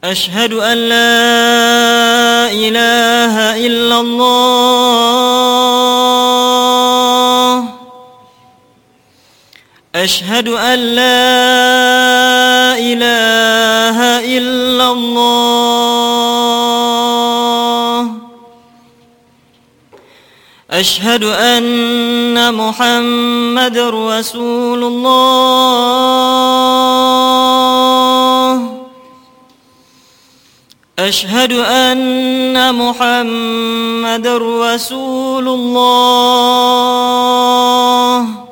أشهد أن لا إله إلا الله. أشهد أن لا إله إلا الله. أشهد أن محمد رسول الله. أشهد أن محمد رسول الله.